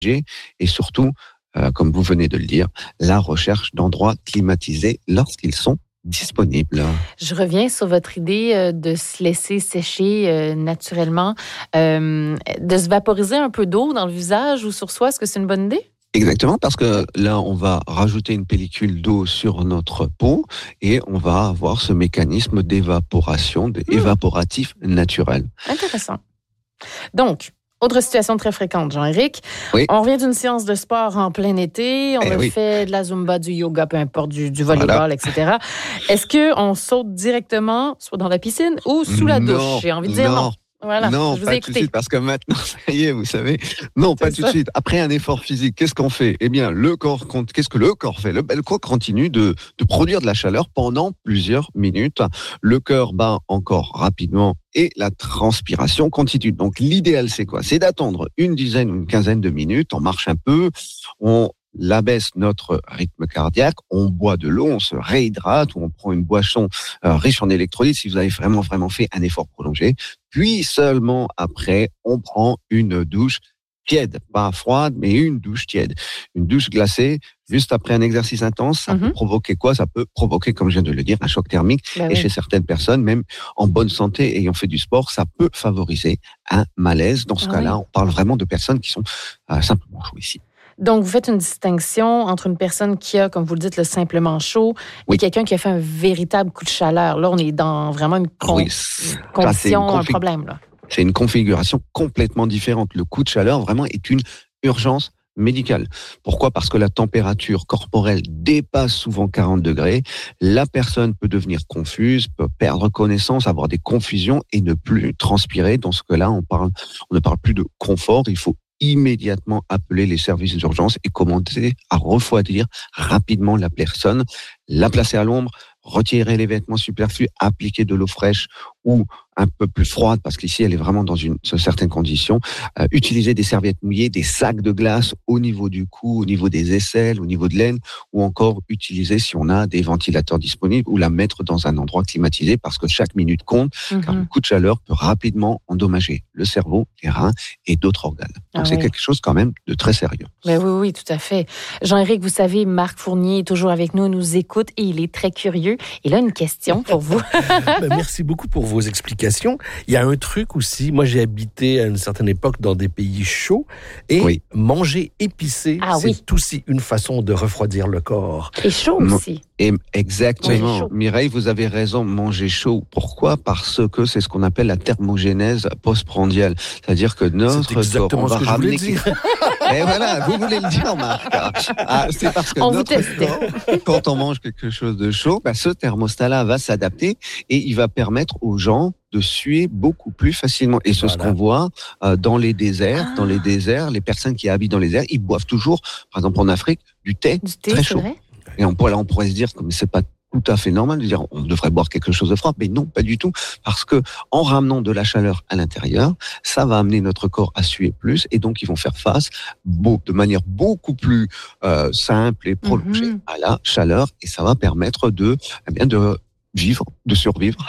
et surtout, comme vous venez de le dire, la recherche d'endroits climatisés lorsqu'ils sont disponibles. Je reviens sur votre idée de se laisser sécher naturellement, de se vaporiser un peu d'eau dans le visage ou sur soi. Est-ce que c'est une bonne idée? Exactement, parce que là, on va rajouter une pellicule d'eau sur notre peau et on va avoir ce mécanisme d'évaporation, évaporatif naturel. Intéressant. Donc, autre situation très fréquente, Jean-Éric. Oui. On revient d'une séance de sport en plein été. On a fait de la zumba, du yoga, peu importe, du volleyball, etc. Est-ce qu'on saute directement soit dans la piscine ou sous la douche? J'ai envie de dire non. Voilà, non, je vous pas ai tout de écouté. suite, parce que maintenant, ça y est, vous savez. Non, pas tout de suite. Après un effort physique, qu'est-ce qu'on fait? Eh bien, qu'est-ce que le corps fait? Le corps continue de produire de la chaleur pendant plusieurs minutes. Le cœur bat encore rapidement et la transpiration continue. Donc, l'idéal, c'est quoi? C'est d'attendre une dizaine ou une quinzaine de minutes. On marche un peu, on abaisse notre rythme cardiaque, on boit de l'eau, on se réhydrate ou on prend une boisson riche en électrolytes si vous avez vraiment fait un effort prolongé. Puis seulement après, on prend une douche tiède, pas froide, mais une douche tiède. Une douche glacée, juste après un exercice intense, ça peut provoquer quoi? Ça peut provoquer, comme je viens de le dire, un choc thermique. Et chez certaines personnes, même en bonne santé, ayant fait du sport, ça peut favoriser un malaise. Dans ce cas-là, on parle vraiment de personnes qui sont simplement chaudes ici. Donc, vous faites une distinction entre une personne qui a, comme vous le dites, le simplement chaud et quelqu'un qui a fait un véritable coup de chaleur. Là, on est dans vraiment une condition, un problème. Là. C'est une configuration complètement différente. Le coup de chaleur, vraiment, est une urgence médicale. Pourquoi? Parce que la température corporelle dépasse souvent 40 degrés. La personne peut devenir confuse, peut perdre connaissance, avoir des confusions et ne plus transpirer. Dans ce cas-là, on ne parle plus de confort. Il faut immédiatement appeler les services d'urgence et commencer à refroidir rapidement la personne, la placer à l'ombre, retirer les vêtements superflus, appliquer de l'eau fraîche ou un peu plus froide, parce qu'ici elle est vraiment dans certaines conditions, utiliser des serviettes mouillées, des sacs de glace au niveau du cou, au niveau des aisselles, au niveau de l'aine, ou encore utiliser, si on a des ventilateurs disponibles, ou la mettre dans un endroit climatisé, parce que chaque minute compte, car le coup de chaleur peut rapidement endommager le cerveau, les reins et d'autres organes. Donc c'est quelque chose quand même de très sérieux. Ben oui, tout à fait. Jean-Éric, vous savez, Marc Fournier est toujours avec nous, nous écoute et il est très curieux. Il a une question pour vous. Merci beaucoup pour vos explications. Il y a un truc aussi, moi j'ai habité à une certaine époque dans des pays chauds et manger épicé, c'est aussi une façon de refroidir le corps. Et chaud aussi. Et exactement. Mireille, vous avez raison, manger chaud. Pourquoi? Parce que c'est ce qu'on appelle la thermogénèse postprandiale. C'est-à-dire que notre corps, on va ramener... Et voilà, vous voulez le dire, Marc. C'est parce que notre corps, quand on mange quelque chose de chaud, ce thermostat-là va s'adapter et il va permettre aux gens de suer beaucoup plus facilement. Et c'est ce qu'on voit dans les déserts. Dans les déserts, les personnes qui habitent dans les déserts, ils boivent toujours, par exemple en Afrique, du thé très chaud. Et on pourrait se dire que c'est pas tout à fait normal de dire on devrait boire quelque chose de froid, mais non, pas du tout, parce que en ramenant de la chaleur à l'intérieur, ça va amener notre corps à suer plus, et donc ils vont faire face de manière beaucoup plus simple et prolongée à la chaleur, et ça va permettre de survivre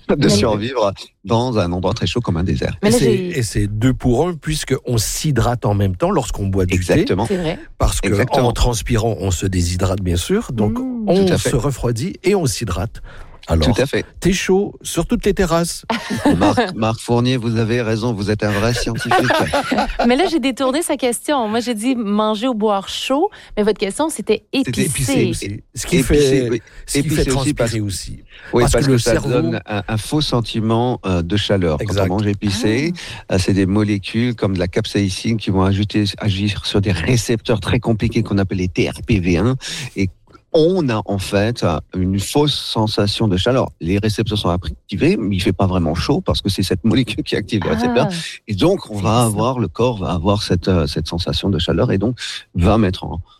dans un endroit très chaud comme un désert. Et c'est 2 pour 1, puisqu'on s'hydrate en même temps lorsqu'on boit du thé. C'est vrai. Parce qu'en transpirant, on se déshydrate bien sûr, donc on se refroidit et on s'hydrate. Alors, tout à fait. Thé chaud sur toutes les terrasses. Marc Fournier, vous avez raison, vous êtes un vrai scientifique. Mais là, j'ai détourné sa question. Moi, j'ai dit manger ou boire chaud, mais votre question, c'était épicé. Ce qui fait transpirer aussi. Oui, parce que ça donne un faux sentiment de chaleur. Quand on mange épicé, c'est des molécules comme de la capsaïcine qui vont agir sur des récepteurs très compliqués qu'on appelle les TRPV1 et on a en fait une fausse sensation de chaleur. Les récepteurs sont activés, mais il fait pas vraiment chaud parce que c'est cette molécule qui active les récepteurs. Et donc, le corps va avoir cette sensation de chaleur et donc va mettre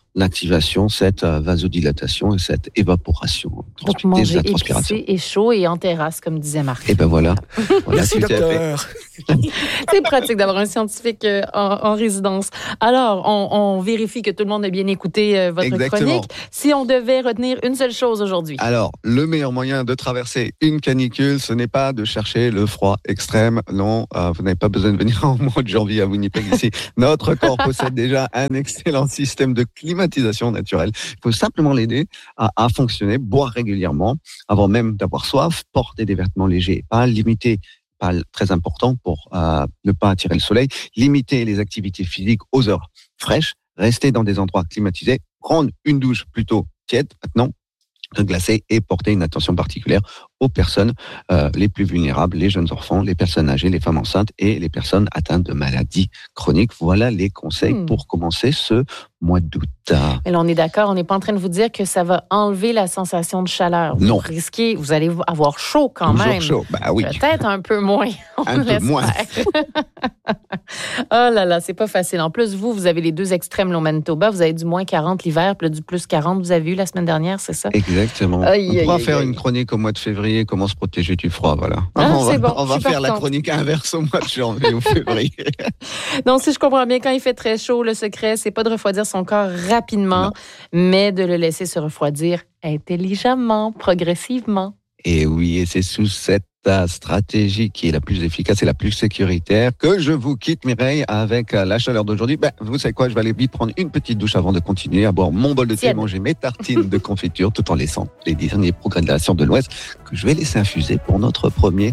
l'activation, cette vasodilatation et cette évaporation. Donc manger épicé et chaud et en terrasse, comme disait Marc. Et ben voilà. Merci docteur. C'est pratique d'avoir un scientifique en résidence. Alors, on vérifie que tout le monde a bien écouté votre chronique. Si on devait retenir une seule chose aujourd'hui. Alors, le meilleur moyen de traverser une canicule, ce n'est pas de chercher le froid extrême. Non, vous n'avez pas besoin de venir en mois de janvier à Winnipeg ici. Notre corps possède déjà un excellent système de climatisation naturelle. Il faut simplement l'aider à fonctionner, boire régulièrement, avant même d'avoir soif, porter des vêtements légers et pas limiter, pas très important pour ne pas attirer le soleil, limiter les activités physiques aux heures fraîches, rester dans des endroits climatisés, prendre une douche plutôt tiède maintenant, glacée, et porter une attention particulière aux personnes les plus vulnérables, les jeunes enfants, les personnes âgées, les femmes enceintes et les personnes atteintes de maladies chroniques. Voilà les conseils pour commencer ce mois d'août. Mais là, on est d'accord, on n'est pas en train de vous dire que ça va enlever la sensation de chaleur. Non. Vous allez avoir chaud quand même. Chaud, oui. Peut-être un peu moins. Un peu moins. Oh là là, c'est pas facile. En plus, vous avez les deux extrêmes, au Manitoba. Vous avez du moins 40 l'hiver, puis du plus 40, vous avez eu la semaine dernière, c'est ça? Exactement. On pourra faire une chronique au mois de février. Comment se protéger du froid, voilà. On va faire la chronique inverse au mois de janvier ou février. Donc, si je comprends bien, quand il fait très chaud, le secret, c'est pas de refroidir son corps rapidement, mais de le laisser se refroidir intelligemment, progressivement. Et oui, et c'est sous cette stratégie qui est la plus efficace et la plus sécuritaire que je vous quitte, Mireille, avec la chaleur d'aujourd'hui. Vous savez quoi, je vais aller vite prendre une petite douche avant de continuer à boire mon bol de thé, manger mes tartines de confiture, tout en laissant les derniers progrès de la science de l'Ouest que je vais laisser infuser pour notre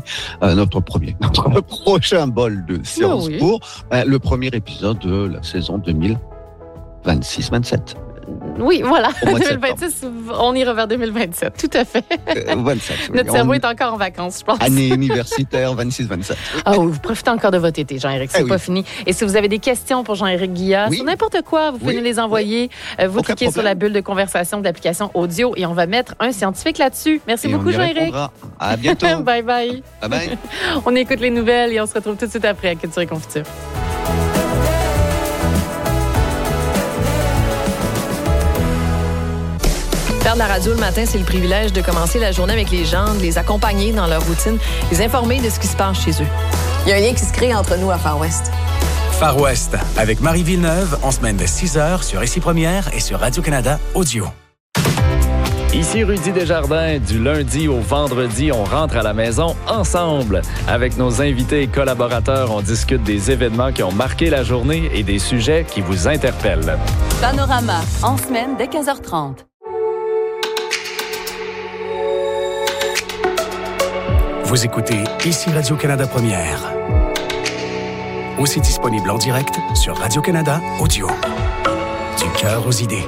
prochain bol de science pour le premier épisode de la saison 2026-27. Oui, voilà. 2026, on ira vers 2027, tout à fait. 27, Notre cerveau est encore en vacances, je pense. Année universitaire 26-27. Oui, vous profitez encore de votre été, Jean-Éric, c'est pas fini. Et si vous avez des questions pour Jean-Éric Guillat, sur n'importe quoi, vous pouvez nous les envoyer. Vous cliquez sur la bulle de conversation de l'application audio et on va mettre un scientifique là-dessus. Merci beaucoup, Jean-Éric. À bientôt. Bye bye. Bye bye. On écoute les nouvelles et on se retrouve tout de suite après à Culture et Confiture. Faire de la radio le matin, c'est le privilège de commencer la journée avec les gens, de les accompagner dans leur routine, les informer de ce qui se passe chez eux. Il y a un lien qui se crée entre nous à Far West. Far West, avec Marie Villeneuve, en semaine de 6h sur Ici Première et sur Radio-Canada Audio. Ici Rudy Desjardins. Du lundi au vendredi, on rentre à la maison ensemble. Avec nos invités et collaborateurs, on discute des événements qui ont marqué la journée et des sujets qui vous interpellent. Panorama, en semaine dès 15h30. Vous écoutez Ici Radio-Canada Première. Aussi disponible en direct sur Radio-Canada Audio. Du cœur aux idées.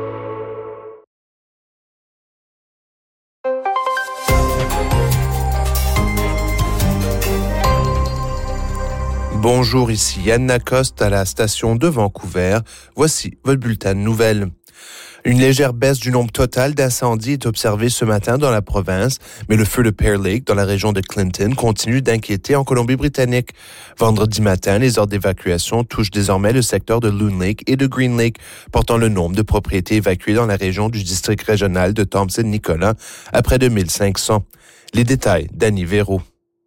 Bonjour, ici Yann Lacoste à la station de Vancouver. Voici votre bulletin de nouvelles. Une légère baisse du nombre total d'incendies est observée ce matin dans la province, mais le feu de Pear Lake, dans la région de Clinton, continue d'inquiéter en Colombie-Britannique. Vendredi matin, les ordres d'évacuation touchent désormais le secteur de Loon Lake et de Green Lake, portant le nombre de propriétés évacuées dans la région du district régional de Thompson-Nicolas à près de 1500. Les détails d'Annie Véro.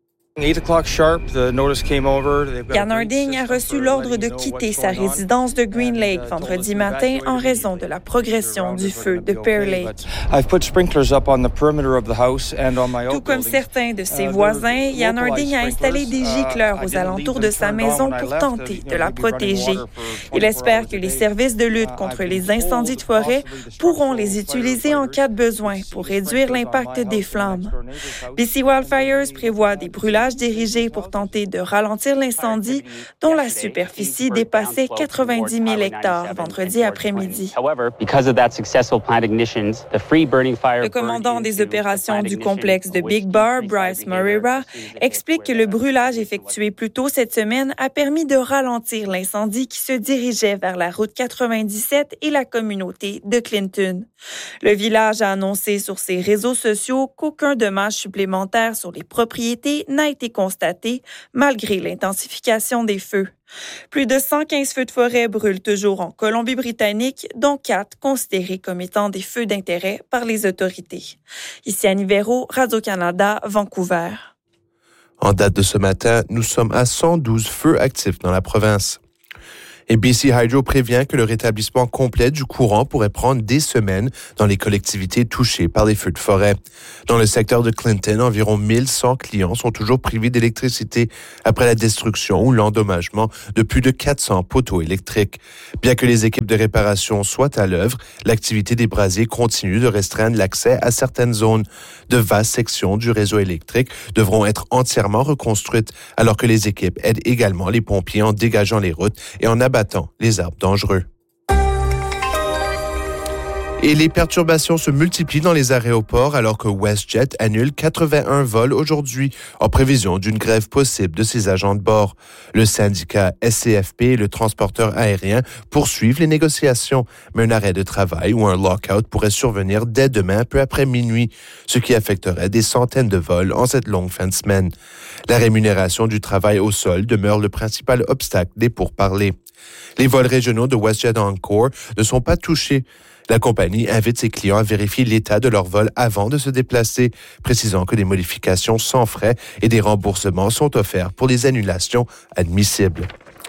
Yann Harding a reçu l'ordre de quitter sa résidence de Green Lake vendredi matin en raison de la progression du feu de Pear Lake. Tout comme certains de ses voisins, Yann Harding a installé des gicleurs aux alentours de sa maison pour tenter de la protéger. Il espère que les services de lutte contre les incendies de forêt pourront les utiliser en cas de besoin pour réduire l'impact des flammes. BC Wildfires prévoit des brûlages dirigés pour tenter de ralentir l'incendie dont la superficie dépassait 90 000 hectares vendredi après-midi. Le commandant des opérations du complexe de Big Bar, Bryce Moreira, explique que le brûlage effectué plus tôt cette semaine a permis de ralentir l'incendie qui se dirigeait vers la route 97 et la communauté de Clinton. Le village a annoncé sur ses réseaux sociaux qu'aucun dommage supplémentaire sur les propriétés n'a été constaté malgré l'intensification des feux. Plus de 115 feux de forêt brûlent toujours en Colombie-Britannique, dont 4 considérés comme étant des feux d'intérêt par les autorités. Ici Annie Véro, Radio-Canada, Vancouver. En date de ce matin, nous sommes à 112 feux actifs dans la province. Et BC Hydro prévient que le rétablissement complet du courant pourrait prendre des semaines dans les collectivités touchées par les feux de forêt. Dans le secteur de Clinton, environ 1100 clients sont toujours privés d'électricité après la destruction ou l'endommagement de plus de 400 poteaux électriques. Bien que les équipes de réparation soient à l'œuvre, l'activité des brasiers continue de restreindre l'accès à certaines zones. De vastes sections du réseau électrique devront être entièrement reconstruites, alors que les équipes aident également les pompiers en dégageant les routes et en abattant les arbres dangereux. Et les perturbations se multiplient dans les aéroports alors que WestJet annule 81 vols aujourd'hui en prévision d'une grève possible de ses agents de bord. Le syndicat SCFP et le transporteur aérien poursuivent les négociations, mais un arrêt de travail ou un lockout pourrait survenir dès demain peu après minuit, ce qui affecterait des centaines de vols en cette longue fin de semaine. La rémunération du travail au sol demeure le principal obstacle des pourparlers. Les vols régionaux de WestJet Encore ne sont pas touchés. La compagnie invite ses clients à vérifier l'état de leur vol avant de se déplacer, précisant que des modifications sans frais et des remboursements sont offerts pour les annulations admissibles.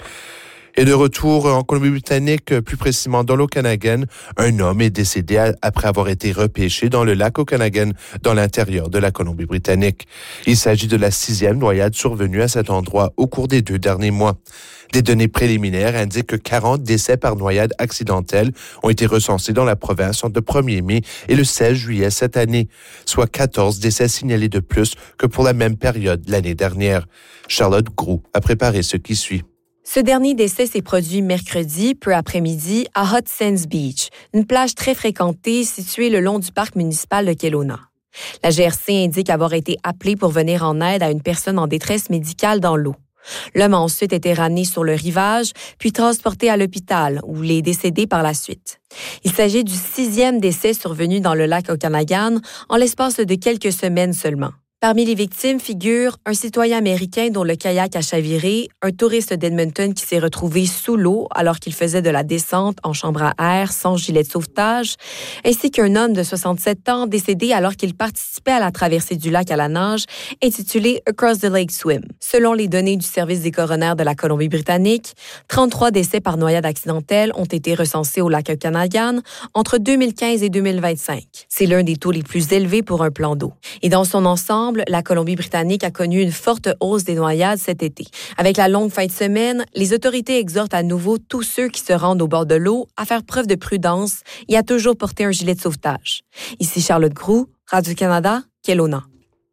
Et de retour en Colombie-Britannique, plus précisément dans l'Okanagan, un homme est décédé après avoir été repêché dans le lac Okanagan, dans l'intérieur de la Colombie-Britannique. Il s'agit de la 6e noyade survenue à cet endroit au cours des 2 derniers mois. Des données préliminaires indiquent que 40 décès par noyade accidentelle ont été recensés dans la province entre le 1er mai et le 16 juillet cette année, soit 14 décès signalés de plus que pour la même période l'année dernière. Charlotte Groux a préparé ce qui suit. Ce dernier décès s'est produit mercredi, peu après-midi, à Hot Sands Beach, une plage très fréquentée située le long du parc municipal de Kelowna. La GRC indique avoir été appelée pour venir en aide à une personne en détresse médicale dans l'eau. L'homme a ensuite été ramené sur le rivage, puis transporté à l'hôpital, où il est décédé par la suite. Il s'agit du 6e décès survenu dans le lac Okanagan en l'espace de quelques semaines seulement. Parmi les victimes figurent un citoyen américain dont le kayak a chaviré, un touriste d'Edmonton qui s'est retrouvé sous l'eau alors qu'il faisait de la descente en chambre à air sans gilet de sauvetage, ainsi qu'un homme de 67 ans décédé alors qu'il participait à la traversée du lac à la nage intitulée Across the Lake Swim. Selon les données du service des coronaires de la Colombie-Britannique, 33 décès par noyade accidentelle ont été recensés au lac Okanagan entre 2015 et 2025. C'est l'un des taux les plus élevés pour un plan d'eau. Et dans son ensemble, la Colombie-Britannique a connu une forte hausse des noyades cet été. Avec la longue fin de semaine, les autorités exhortent à nouveau tous ceux qui se rendent au bord de l'eau à faire preuve de prudence et à toujours porter un gilet de sauvetage. Ici Charlotte Groux, Radio-Canada, Kelowna.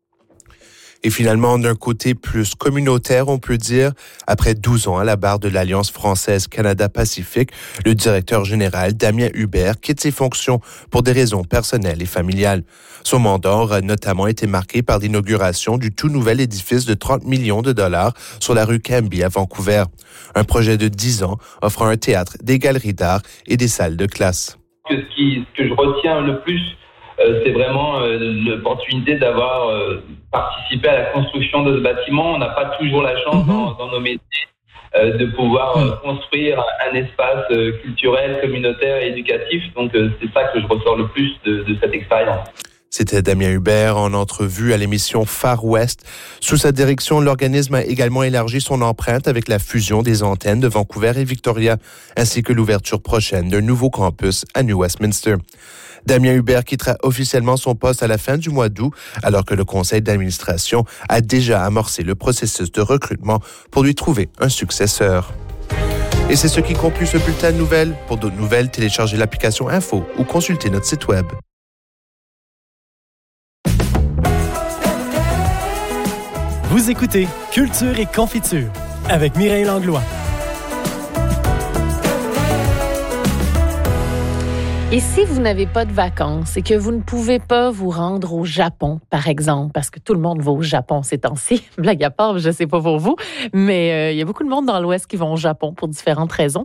Et finalement, d'un côté plus communautaire, on peut dire, après 12 ans à la barre de l'Alliance française Canada-Pacifique, le directeur général Damien Hubert quitte ses fonctions pour des raisons personnelles et familiales. Son mandat aura notamment été marqué par l'inauguration du tout nouvel édifice de 30 millions de dollars sur la rue Cambie à Vancouver. Un projet de 10 ans offrant un théâtre, des galeries d'art et des salles de classe. Ce que je retiens le plus, c'est vraiment l'opportunité d'avoir participé à la construction de ce bâtiment. On n'a pas toujours la chance dans nos métiers de pouvoir construire un espace culturel, communautaire et éducatif. Donc c'est ça que je ressors le plus de cette expérience. C'était Damien Hubert en entrevue à l'émission Far West. Sous sa direction, l'organisme a également élargi son empreinte avec la fusion des antennes de Vancouver et Victoria, ainsi que l'ouverture prochaine d'un nouveau campus à New Westminster. Damien Hubert quittera officiellement son poste à la fin du mois d'août, alors que le conseil d'administration a déjà amorcé le processus de recrutement pour lui trouver un successeur. Et c'est ce qui conclut ce bulletin de nouvelles. Pour d'autres nouvelles, téléchargez l'application Info ou consultez notre site web. Vous écoutez Culture et Confiture avec Mireille Langlois. Et si vous n'avez pas de vacances et que vous ne pouvez pas vous rendre au Japon, par exemple, parce que tout le monde va au Japon ces temps-ci, blague à part, je ne sais pas pour vous, mais il y a beaucoup de monde dans l'Ouest qui vont au Japon pour différentes raisons.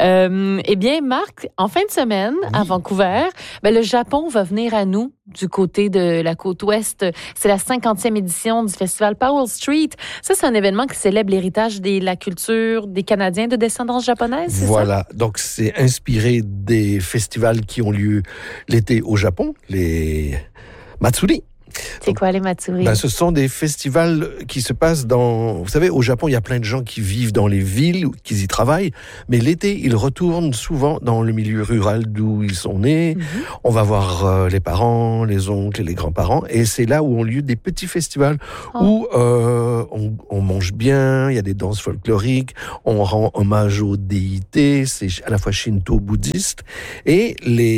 Eh bien, Marc, en fin de semaine, à Vancouver, le Japon va venir à nous du côté de la côte ouest. C'est la 50e édition du festival Powell Street. Ça, c'est un événement qui célèbre l'héritage de la culture des Canadiens de descendance japonaise, c'est Voilà, donc c'est inspiré des festivals qui ont lieu l'été au Japon, les Matsuri. C'est quoi les Matsuri? Ce sont des festivals qui se passent dans... Vous savez, au Japon, il y a plein de gens qui vivent dans les villes, qui y travaillent, mais l'été, ils retournent souvent dans le milieu rural d'où ils sont nés. On va voir les parents, les oncles et les grands-parents, et c'est là où ont lieu des petits festivals où on mange bien, il y a des danses folkloriques, on rend hommage aux déités, c'est à la fois shinto-bouddhiste, et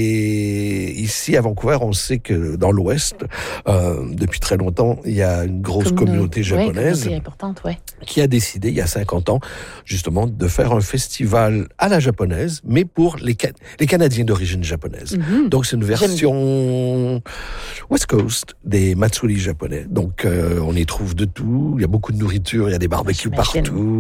ici à Vancouver, on sait que dans l'Ouest, depuis très longtemps, il y a une grosse communauté japonaise importante, qui a décidé, il y a 50 ans, justement, de faire un festival à la japonaise, mais pour les Canadiens d'origine japonaise. Donc, c'est une version West Coast des Matsuri japonais. Donc, on y trouve de tout. Il y a beaucoup de nourriture, il y a des barbecues partout.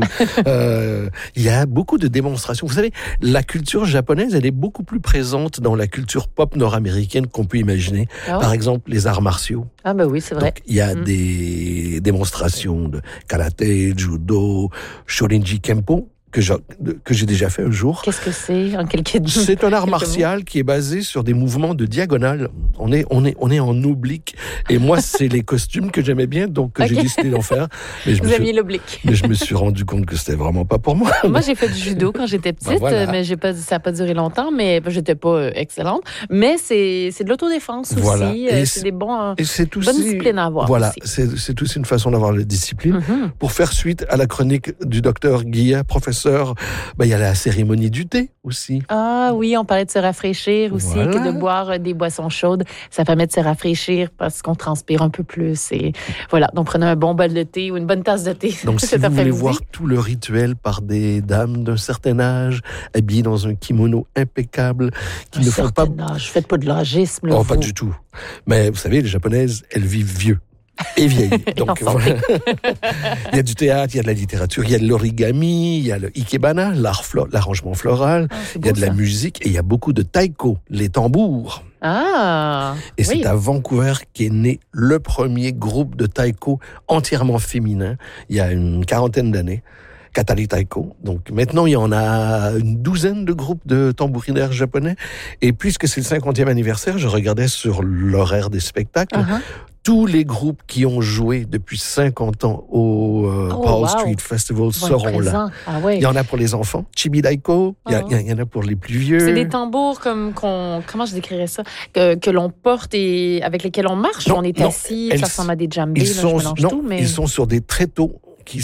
Il y a beaucoup de démonstrations. Vous savez, la culture japonaise, elle est beaucoup plus présente dans la culture pop nord-américaine qu'on peut imaginer. Par exemple, les arts martiaux. Ah oui, c'est vrai. Donc, il y a des démonstrations de karaté, judo, shorinji kempo que j'ai déjà fait un jour. Qu'est-ce que c'est en quelques mots? C'est un art martial qui est basé sur des mouvements de diagonale. On est en oblique. Et moi, c'est les costumes que j'aimais bien, donc j'ai décidé d'en faire. Mais Vous avez mis l'oblique. Mais je me suis rendu compte que c'était vraiment pas pour moi. Moi, j'ai fait du judo quand j'étais petite, mais ça n'a pas duré longtemps, mais j'étais pas excellente. Mais c'est de l'autodéfense aussi. C'est des bonnes disciplines à avoir. Voilà, aussi. c'est aussi une façon d'avoir la discipline. Pour faire suite à la chronique du docteur Guillet, professeur, il y a la cérémonie du thé aussi. Ah oui, on parlait de se rafraîchir aussi, que de boire des boissons chaudes. Ça permet de se rafraîchir parce qu'on transpire un peu plus. Et voilà, donc prenez un bon bol de thé ou une bonne tasse de thé. Donc si vous voulez voir tout le rituel par des dames d'un certain âge, habillées dans un kimono impeccable, qui ne font pas... Faites pas de l'âgisme. Oh, pas du tout. Mais vous savez, les Japonaises, elles vivent vieux. Et vieilles. Donc, voilà. Il y a du théâtre, il y a de la littérature, il y a de l'origami, il y a le ikebana, l'arrangement floral, il y a de la musique et il y a beaucoup de taiko, les tambours. Et c'est à Vancouver qu'est né le premier groupe de taiko entièrement féminin, il y a une quarantaine d'années. Katari Taiko. Donc maintenant, il y en a une douzaine de groupes de tambourinaires japonais. Et puisque c'est le 50e anniversaire, je regardais sur l'horaire des spectacles. Tous les groupes qui ont joué depuis 50 ans au Powell Street Festival seront là. Il y en a pour les enfants, Chibi Daiko, il y en a pour les plus vieux. C'est des tambours comment je décrirais ça, que l'on porte et avec lesquels on marche, on est assis, ça ressemble à des djembés, ils sont sur des tréteaux.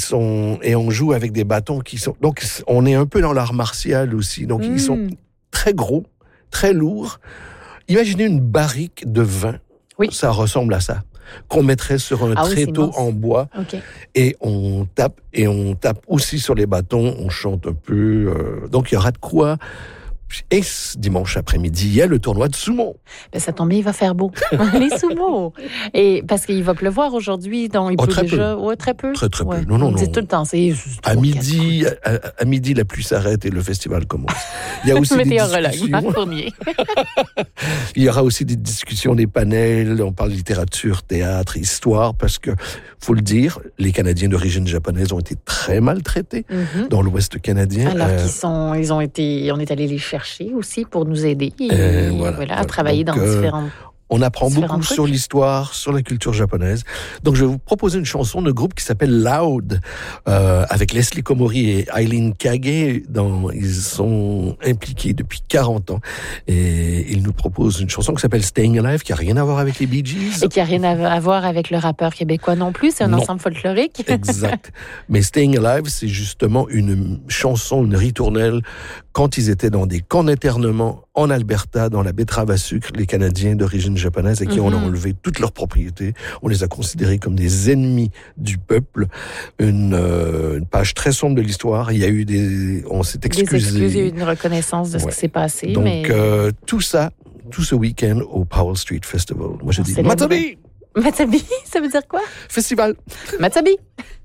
Et on joue avec des bâtons donc on est un peu dans l'art martial aussi, donc ils sont très gros, très lourds. Imaginez une barrique de vin, ça ressemble à ça, qu'on mettrait sur un tréteau en bois, et on tape aussi sur les bâtons, on chante un peu, donc il y aura de quoi. Et ce dimanche après-midi, il y a le tournoi de sumo. Ça tombe bien, il va faire beau. Les sumo. Et parce qu'il va pleuvoir aujourd'hui, donc il pleut déjà. Très peu. Très peu. On dit tout le temps. À midi, la pluie s'arrête et le festival commence. Il y a aussi des discussions. Il y aura aussi des discussions, des panels. On parle littérature, théâtre, histoire, parce que faut le dire, les Canadiens d'origine japonaise ont été très maltraités dans l'Ouest canadien. Alors on est allé les chercher aussi pour nous aider à travailler dans différentes... On apprend beaucoup sur l'histoire, sur la culture japonaise. Donc, je vais vous proposer une chanson de groupe qui s'appelle Loud, avec Leslie Komori et Eileen Kage. Ils sont impliqués depuis 40 ans. Et ils nous proposent une chanson qui s'appelle Staying Alive, qui n'a rien à voir avec les Bee Gees. Et qui n'a rien à voir avec le rappeur québécois non plus. C'est un ensemble folklorique. Exact. Mais Staying Alive, c'est justement une chanson, une ritournelle, quand ils étaient dans des camps d'internement en Alberta, dans la betterave à sucre, les Canadiens d'origine japonaise, et qui ont enlevé toutes leurs propriétés. On les a considérés comme des ennemis du peuple. Une page très sombre de l'histoire. Il y a eu on s'est excusé. Il y a eu une reconnaissance de ce qui s'est passé. Donc, tout ça, tout ce week-end au Powell Street Festival. Moi, je dis Matsabi! Matsabi, ça veut dire quoi? Festival. Matsabi.